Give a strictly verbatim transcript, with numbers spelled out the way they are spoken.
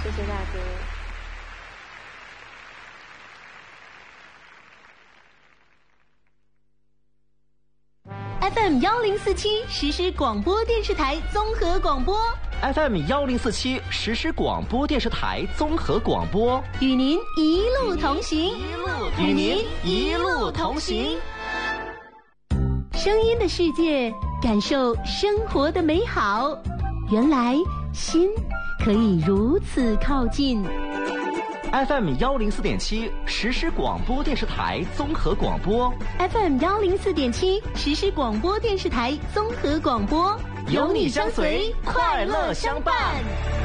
谢谢大哥。 F M 幺零四七实时广播电视台综合广播 ，F M 幺零四七实时广播电视台综合广播， 与您一路同行， 与您一路同行。 声音的世界，感受生活的美好。原来心可以如此靠近。 F M 幺零四点七实时广播电视台综合广播 ，F M 幺零四点七实时广播电视台综合广播， 有你相随，快乐相伴。